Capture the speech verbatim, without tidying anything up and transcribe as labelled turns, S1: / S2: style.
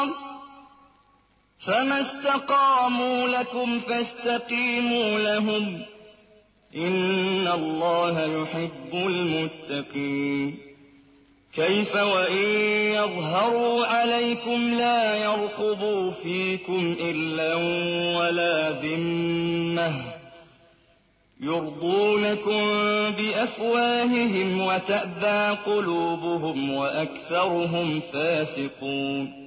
S1: فما استقاموا لكم فاستقيموا لهم إن الله يحب المتقين كيف وإن يظهروا عليكم لا يرقبوا فيكم إلا ولا ذمة يرضونكم بأفواههم وتأبى قلوبهم وأكثرهم فاسقون